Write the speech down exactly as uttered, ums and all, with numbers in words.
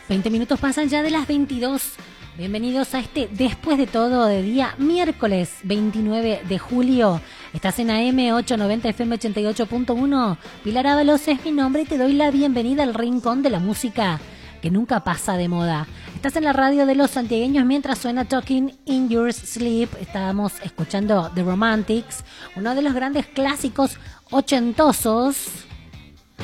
veinte minutos pasan ya de las veintidós. Bienvenidos a este Después de Todo de día miércoles veintinueve de julio. Estás en A M ochocientos noventa F M ochenta y ocho punto uno. Pilar Ábalos es mi nombre y te doy la bienvenida al rincón de la música que nunca pasa de moda. Estás en la radio de los santiagueños mientras suena Talking in Your Sleep. Estábamos escuchando The Romantics, uno de los grandes clásicos ochentosos